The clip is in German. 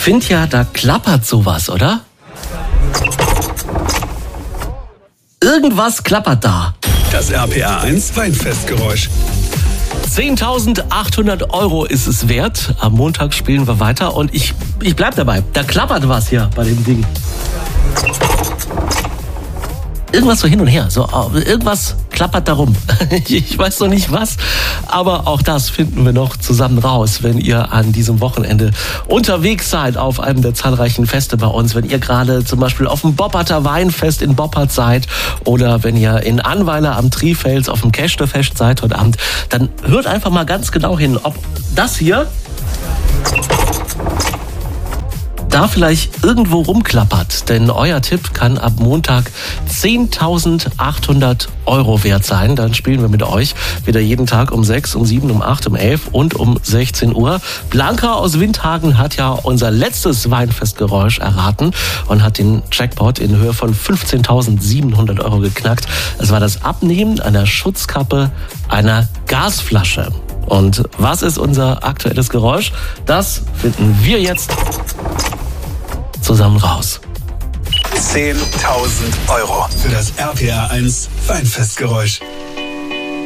finde ja, da klappert sowas, oder? Irgendwas klappert da. Das RPR 1 Weinfestgeräusch. 10.800 € ist es wert. Am Montag spielen wir weiter und ich bleib dabei. Da klappert was hier bei dem Ding. Irgendwas so hin und her. So, irgendwas klappert da rum. Ich weiß noch nicht was, aber auch das finden wir noch zusammen raus, wenn ihr an diesem Wochenende unterwegs seid auf einem der zahlreichen Feste bei uns. Wenn ihr gerade zum Beispiel auf dem Bopparter Weinfest in Boppard seid oder wenn ihr in Annweiler am Trifels auf dem Kästefest seid heute Abend, dann hört einfach mal ganz genau hin, ob das hier da vielleicht irgendwo rumklappert. Denn euer Tipp kann ab Montag 10.800 € wert sein. Dann spielen wir mit euch wieder jeden Tag um 6, um 7, um 8, um 11 und um 16 Uhr. Blanca aus Windhagen hat ja unser letztes Weinfestgeräusch erraten und hat den Jackpot in Höhe von 15.700 € geknackt. Es war das Abnehmen einer Schutzkappe einer Gasflasche. Und was ist unser aktuelles Geräusch? Das finden wir jetzt zusammen raus. 10.000 € für das RPR 1 Weinfestgeräusch.